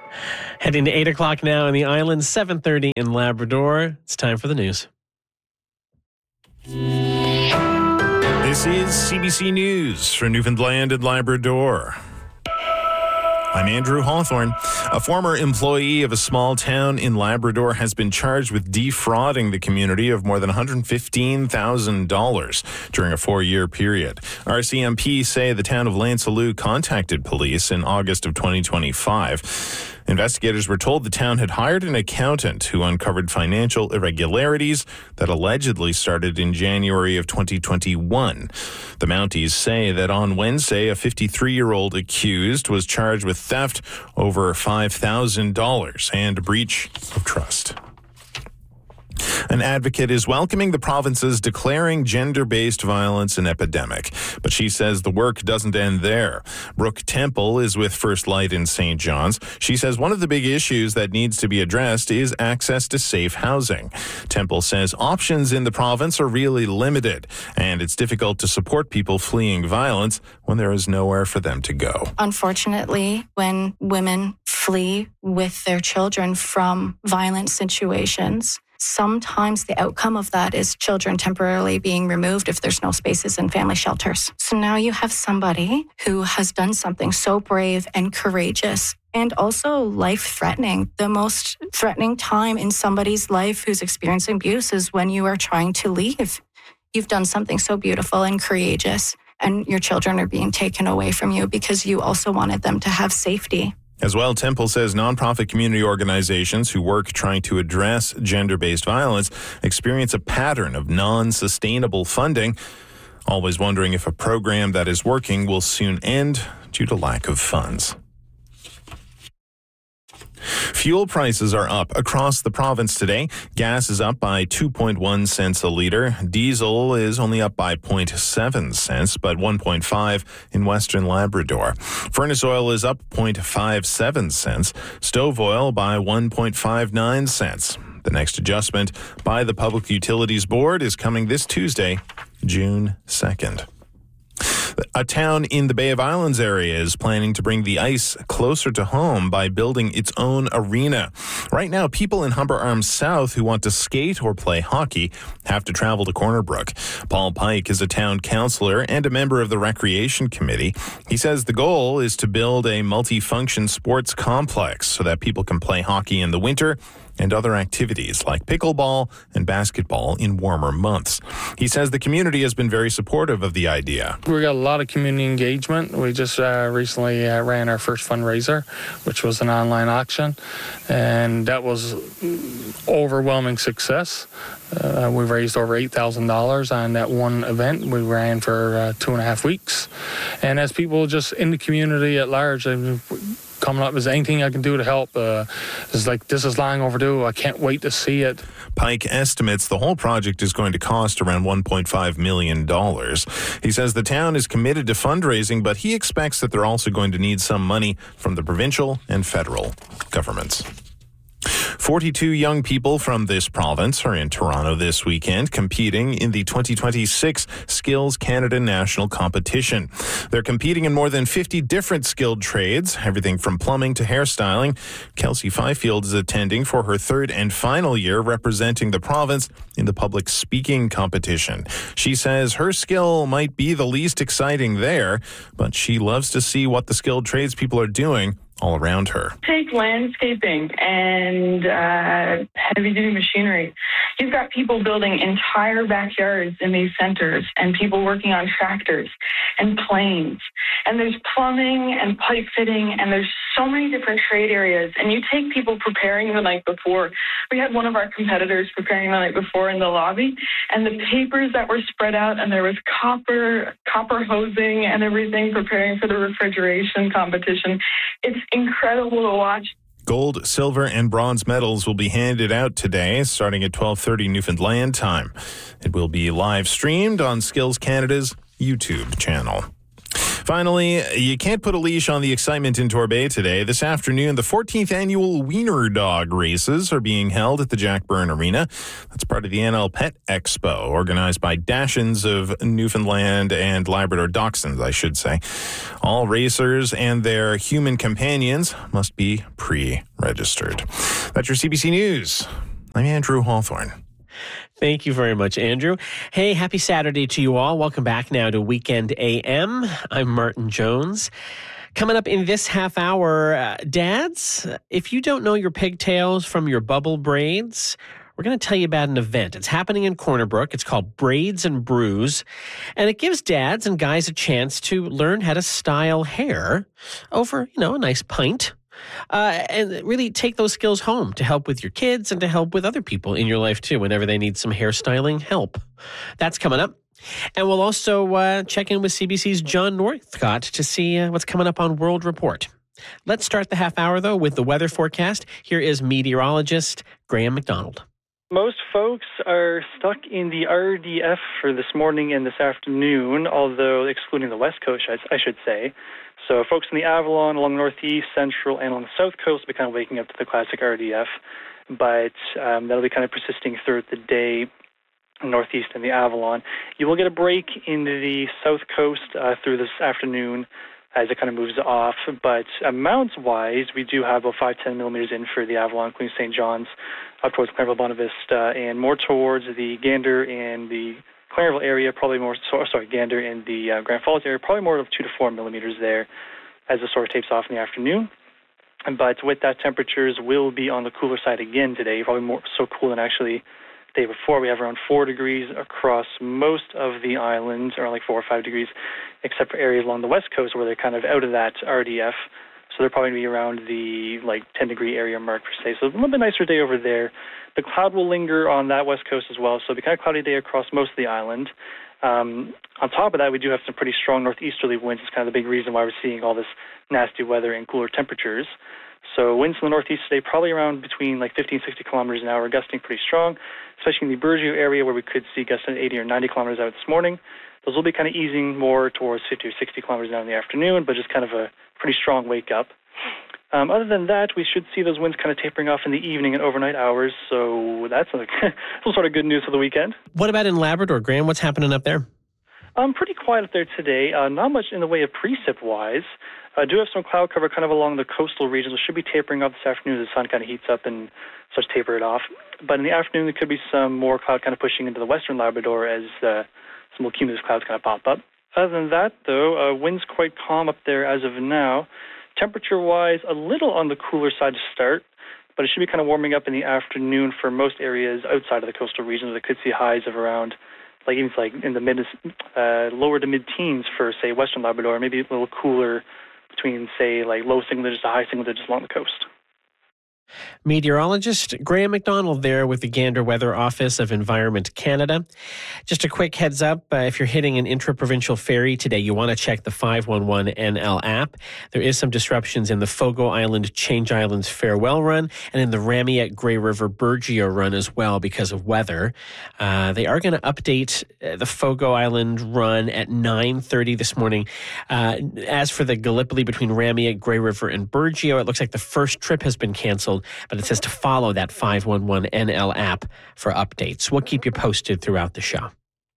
Heading to 8 o'clock now in the island, 7:30 in Labrador. It's time for the news. This is CBC News for Newfoundland and Labrador. I'm Andrew Hawthorne. A former employee of a small town in Labrador has been charged with defrauding the community of more than $115,000 during a 4-year period. RCMP say the town of Lansalou contacted police in August of 2025. Investigators were told the town had hired an accountant who uncovered financial irregularities that allegedly started in January of 2021. The Mounties say that on Wednesday, a 53-year-old accused was charged with theft over $5,000 and breach of trust. An advocate is welcoming the province's declaring gender-based violence an epidemic, but she says the work doesn't end there. Brooke Temple is with First Light in St. John's. She says one of the big issues that needs to be addressed is access to safe housing. Temple says options in the province are really limited, and it's difficult to support people fleeing violence when there is nowhere for them to go. Unfortunately, when women flee with their children from violent situations, sometimes the outcome of that is children temporarily being removed if there's no spaces in family shelters. So now you have somebody who has done something so brave and courageous and also life-threatening. The most threatening time in somebody's life who's experiencing abuse is when you are trying to leave. You've done something so beautiful and courageous, and your children are being taken away from you because you also wanted them to have safety. As well, Temple says nonprofit community organizations who work trying to address gender-based violence experience a pattern of non-sustainable funding, always wondering if a program that is working will soon end due to lack of funds. Fuel prices are up across the province today. Gas is up by 2.1 cents a litre. Diesel is only up by 0.7 cents, but 1.5 in Western Labrador. Furnace oil is up 0.57 cents. Stove oil by 1.59 cents. The next adjustment by the Public Utilities Board is coming this Tuesday, June 2nd. A town in the Bay of Islands area is planning to bring the ice closer to home by building its own arena. Right now, people in Humber Arms South who want to skate or play hockey have to travel to Corner Brook. Paul Pike is a town councillor and a member of the Recreation Committee. He says the goal is to build a multifunction sports complex so that people can play hockey in the winter and other activities like pickleball and basketball in warmer months. He says the community has been very supportive of the idea. We got a lot of community engagement. We just recently ran our first fundraiser, which was an online auction, and that was overwhelming success. We raised over $8,000 on that one event. We ran for 2.5 weeks. And as people just in the community at large, coming up, is anything I can do to help? It's like, this is long overdue. I can't wait to see it. Pike estimates the whole project is going to cost around $1.5 million. He says the town is committed to fundraising, but he expects that they're also going to need some money from the provincial and federal governments. 42 young people from this province are in Toronto this weekend competing in the 2026 Skills Canada National Competition. They're competing in more than 50 different skilled trades, everything from plumbing to hairstyling. Kelsey Fifield is attending for her third and final year representing the province in the public speaking competition. She says her skill might be the least exciting there, but she loves to see what the skilled tradespeople are doing all around her. Take landscaping and heavy-duty machinery. You've got people building entire backyards in these centers and people working on tractors and planes. And there's plumbing and pipe fitting, and there's so many different trade areas. And you take people preparing the night before. We had one of our competitors preparing the night before in the lobby, and the papers that were spread out, and there was copper hosing and everything preparing for the refrigeration competition. It's incredible to watch. Gold, silver, and bronze medals will be handed out today, starting at 12:30 Newfoundland time. It will be live streamed on Skills Canada's YouTube channel. Finally, you can't put a leash on the excitement in Torbay today. This afternoon, the 14th annual Wiener Dog races are being held at the Jack Byrne Arena. That's part of the NL Pet Expo, organized by Dachshunds of Newfoundland and Labrador Dachshunds, I should say. All racers and their human companions must be pre-registered. That's your CBC News. I'm Andrew Hawthorne. Thank you very much, Andrew. Hey, happy Saturday to you all. Welcome back now to Weekend AM. I'm Martin Jones. Coming up in this half hour, dads, if you don't know your pigtails from your bubble braids, we're going to tell you about an event. It's happening in Corner Brook. It's called Braids and Brews, and it gives dads and guys a chance to learn how to style hair over, a nice pint. And really take those skills home to help with your kids and to help with other people in your life too, whenever they need some hairstyling help. That's coming up. And we'll also check in with CBC's John Northcott to see what's coming up on World Report. Let's start the half hour, though, with the weather forecast. Here is meteorologist Graham McDonald. Most folks are stuck in the RDF for this morning and this afternoon, although excluding the West Coast, I should say. So folks in the Avalon, along the Northeast, Central, and along the South Coast will be kind of waking up to the classic RDF, but that'll be kind of persisting throughout the day, Northeast and the Avalon. You will get a break in the South Coast through this afternoon as it kind of moves off, but amounts-wise, we do have about 5-10 millimeters in for the Avalon, including St. John's, up towards Clareville, Bonavista, and more towards the Gander and the Clareville area, Gander and the Grand Falls area, probably more of 2 to 4 millimeters there as the sort of tapes off in the afternoon. But with that, temperatures will be on the cooler side again today, probably more so cool than actually the day before. We have around 4 degrees across most of the islands, around like 4 or 5 degrees, except for areas along the west coast where they're kind of out of that RDF. So they're probably going to be around the 10-degree area mark per se. So a little bit nicer day over there. The cloud will linger on that west coast as well, so it'll be kind of cloudy day across most of the island. On top of that, we do have some pretty strong northeasterly winds. It's kind of the big reason why we're seeing all this nasty weather and cooler temperatures. So winds in the northeast today, probably around between 50 and 60 kilometers an hour, gusting pretty strong, especially in the Burgeo area where we could see gusts at 80 or 90 kilometers an hour this morning. Those will be kind of easing more towards 50 or 60 kilometers an hour in the afternoon, but just kind of a pretty strong wake up. Other than that, we should see those winds kind of tapering off in the evening and overnight hours, so that's some sort of good news for the weekend. What about in Labrador, Graham? What's happening up there? Pretty quiet up there today. Not much in the way of precip-wise. I do have some cloud cover kind of along the coastal regions. It should be tapering off this afternoon as the sun kind of heats up and starts to taper it off. But in the afternoon, there could be some more cloud kind of pushing into the western Labrador as some more cumulus clouds kind of pop up. Other than that, though, wind's quite calm up there as of now. Temperature-wise, a little on the cooler side to start, but it should be kind of warming up in the afternoon for most areas outside of the coastal regions. They could see highs of around, even in the lower to mid-teens for, say, western Labrador, maybe a little cooler between, say, low single digits to high single digits along the coast. Meteorologist Graham McDonald there with the Gander Weather Office of Environment Canada. Just a quick heads up, if you're hitting an intra-provincial ferry today, you want to check the 511 NL app. There is some disruptions in the Fogo Island, Change Islands Farewell Run and in the Ramiette Grey River Burgeo Run as well because of weather. They are going to update the Fogo Island Run at 9:30 this morning. As for the Gallipoli between Ramiette, Grey River and Burgeo, it looks like the first trip has been canceled, but it says to follow that 511 NL app for updates. We'll keep you posted throughout the show.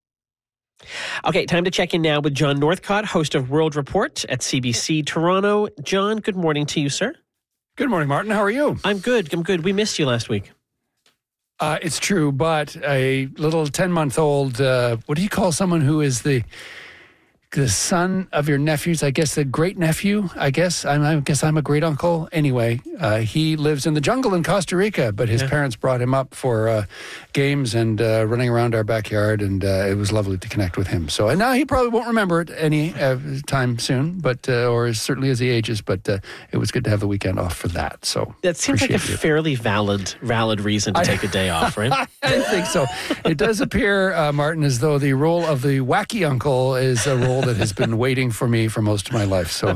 Okay, time to check in now with John Northcott, host of World Report at CBC Toronto. John, good morning to you, sir. Good morning, Martin. How are you? I'm good. We missed you last week. It's true, but a little 10-month-old, what do you call someone who is the son of your nephews? I guess the great nephew. I guess I'm a great uncle. Anyway, he lives in the jungle in Costa Rica, but his parents brought him up for games and running around our backyard, and it was lovely to connect with him. So, and now he probably won't remember it any time soon, but or certainly as he ages. But it was good to have the weekend off for that. So that seems like a fairly valid reason to take a day off, right? I think so. It does appear, Martin, as though the role of the wacky uncle is a role that has been waiting for me for most of my life. So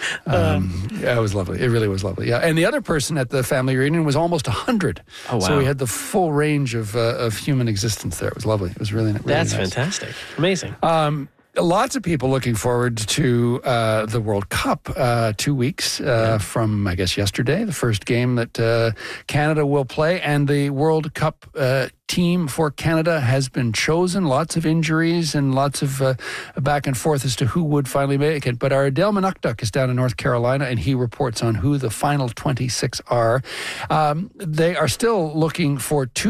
it was lovely. It really was lovely. Yeah. And the other person at the family reunion was almost 100. Oh, wow. So we had the full range of human existence there. It was lovely. It was really That's nice. Fantastic. Amazing. lots of people looking forward to the World Cup. 2 weeks from, I guess, yesterday, the first game that Canada will play. And the World Cup team for Canada has been chosen. Lots of injuries and lots of back and forth as to who would finally make it. But our Adele Manukduk is down in North Carolina, and he reports on who the final 26 are. They are still looking for two